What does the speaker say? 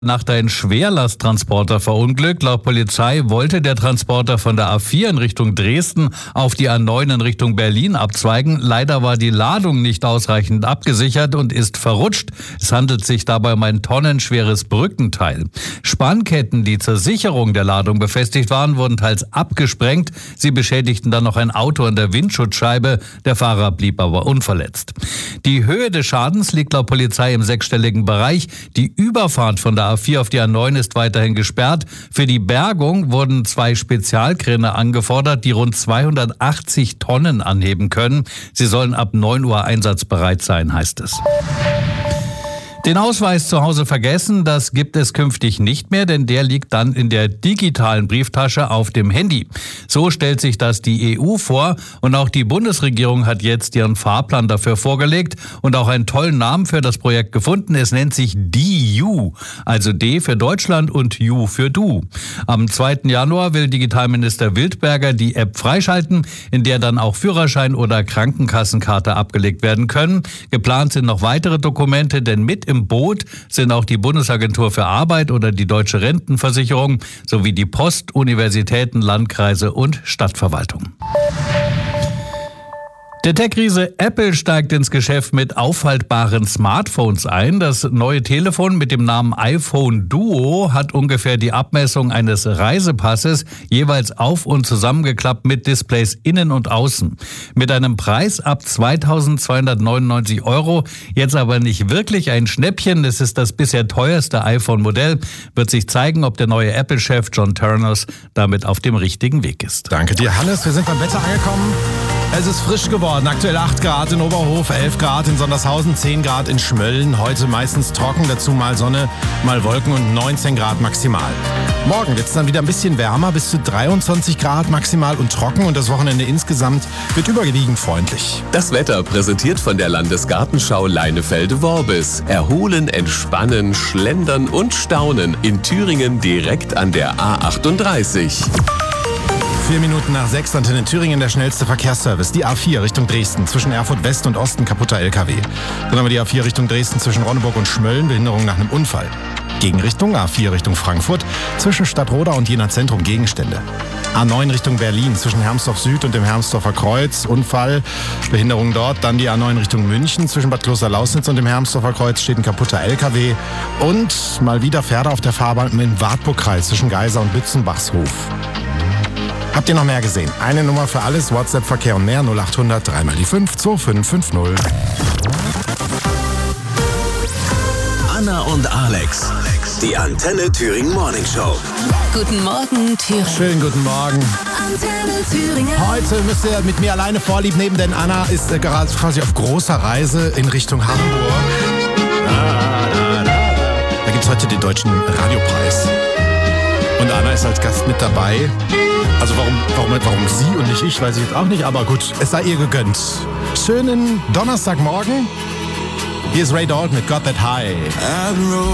Nacht ein Schwerlasttransporter verunglückt. Laut Polizei wollte der Transporter von der A4 in Richtung Dresden auf die A9 in Richtung Berlin abzweigen. Leider war die Ladung nicht ausreichend abgesichert und ist verrutscht. Es handelt sich dabei um ein tonnenschweres Brückenteil. Spannketten, die zur Sicherung der Ladung befestigt waren, wurden teils abgesprengt. Sie beschädigten dann noch ein Auto an der Windschutzscheibe. Der Fahrer blieb aber unverletzt. Die Höhe des Schadens liegt laut Polizei im sechsstelligen Bereich. Die Überfahrt von der A4 auf die A9 ist weiterhin gesperrt. Für die Bergung wurden 2 Spezialkräne angefordert, die rund 280 Tonnen anheben können. Sie sollen ab 9 Uhr einsatzbereit sein, heißt es. Den Ausweis zu Hause vergessen, das gibt es künftig nicht mehr, denn der liegt dann in der digitalen Brieftasche auf dem Handy. So stellt sich das die EU vor und auch die Bundesregierung hat jetzt ihren Fahrplan dafür vorgelegt und auch einen tollen Namen für das Projekt gefunden. Es nennt sich DU, also D für Deutschland und U für Du. Am 2. Januar will Digitalminister Wildberger die App freischalten, in der dann auch Führerschein oder Krankenkassenkarte abgelegt werden können. Geplant sind noch weitere Dokumente, denn mit im Boot sind auch die Bundesagentur für Arbeit oder die Deutsche Rentenversicherung sowie die Post, Universitäten, Landkreise und Stadtverwaltung. Der Tech-Riese Apple steigt ins Geschäft mit auffaltbaren Smartphones ein. Das neue Telefon mit dem Namen iPhone Duo hat ungefähr die Abmessung eines Reisepasses, jeweils auf- und zusammengeklappt mit Displays innen und außen. Mit einem Preis ab 2.299 €, jetzt aber nicht wirklich ein Schnäppchen. Es ist das bisher teuerste iPhone-Modell. Wird sich zeigen, ob der neue Apple-Chef John Ternus damit auf dem richtigen Weg ist. Danke dir, Hannes. Wir sind beim Wetter angekommen. Es ist frisch geworden. Aktuell 8 Grad in Oberhof, 11 Grad in Sondershausen, 10 Grad in Schmölln. Heute meistens trocken, dazu mal Sonne, mal Wolken und 19 Grad maximal. Morgen wird es dann wieder ein bisschen wärmer, bis zu 23 Grad maximal und trocken. Und das Wochenende insgesamt wird überwiegend freundlich. Das Wetter präsentiert von der Landesgartenschau Leinefelde-Worbis. Erholen, entspannen, schlendern und staunen. In Thüringen direkt an der A38. 4 Minuten nach 6, Antenne Thüringen, der schnellste Verkehrsservice. Die A4 Richtung Dresden, zwischen Erfurt West und Osten, kaputter LKW. Dann haben wir die A4 Richtung Dresden, zwischen Ronneburg und Schmölln, Behinderung nach einem Unfall. Gegenrichtung, A4 Richtung Frankfurt, zwischen Stadtroda und Jena Zentrum Gegenstände. A9 Richtung Berlin, zwischen Hermsdorf Süd und dem Hermsdorfer Kreuz, Unfall, Behinderung dort. Dann die A9 Richtung München, zwischen Bad Kloster-Lausnitz und dem Hermsdorfer Kreuz steht ein kaputter LKW. Und mal wieder Pferde auf der Fahrbahn im Wartburgkreis, zwischen Geiser und Bützenbachshof. Habt ihr noch mehr gesehen? Eine Nummer für alles, WhatsApp-Verkehr und mehr, 0800 3 mal die 5 2550. Anna und Alex, die Antenne Thüringen Morning Show. Guten Morgen, Thüringen. Schönen guten Morgen. Antenne Thüringen. Heute müsst ihr mit mir alleine Vorlieb nehmen, denn Anna ist gerade quasi auf großer Reise in Richtung Hamburg. Da gibt es heute den Deutschen Radiopreis. Und Anna ist als Gast mit dabei. Also warum sie und nicht ich, weiß ich jetzt auch nicht, aber gut, es sei ihr gegönnt. Schönen Donnerstagmorgen. Hier ist Ray Dalton mit Got That High.